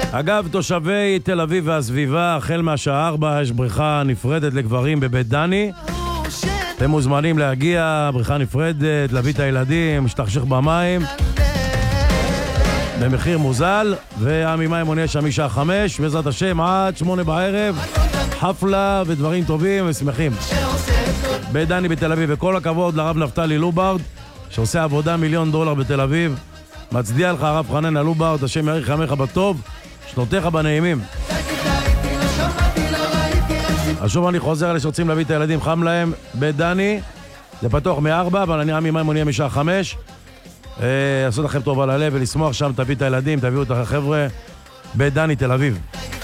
אגב, תושבי תל אביב והסביבה, החל מהשעה 4 יש בריכה נפרדת לגברים בבית דני. אתם מוזמנים להגיע, בריכה נפרדת, להביא את הילדים, שתחשך במים. במחיר מוזל, והעמי מים נהיה שם משעה 5, בעזרת השם עד 8 בערב, חפלה ודברים טובים ושמחים. בית דני בתל אביב, וכל הכבוד לרב נפתלי לוברד, שעושה עבודה $1,000,000 בתל אביב. מצדיע לך הרב חנניה לוברד, השם יאריך ימיך בטוב, שנותיך בנעימים. אז שוב אני חוזר אלה שרוצים להביא את הילדים, חם להם, בית דני, זה פתוח מ-4, אבל אני עמי מים נהיה משעה 5. לעשות לכם טוב על הלב ולשמוח שם, תביא את הילדים, תביאו את החבר'ה, בית דני תל אביב.